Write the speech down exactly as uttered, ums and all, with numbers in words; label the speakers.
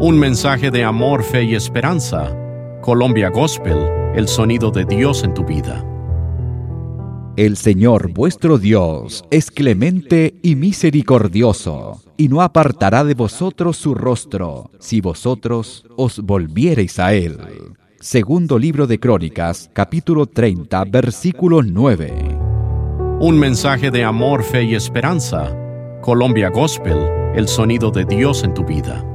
Speaker 1: Un mensaje de amor, fe y esperanza. Colombia Gospel, el sonido de Dios en tu vida.
Speaker 2: El Señor vuestro Dios es clemente y misericordioso, y no apartará de vosotros su rostro, si vosotros os volviereis a Él. Segundo libro de Crónicas, capítulo treinta, versículo nueve.
Speaker 1: Un mensaje de amor, fe y esperanza. Colombia Gospel, el sonido de Dios en tu vida.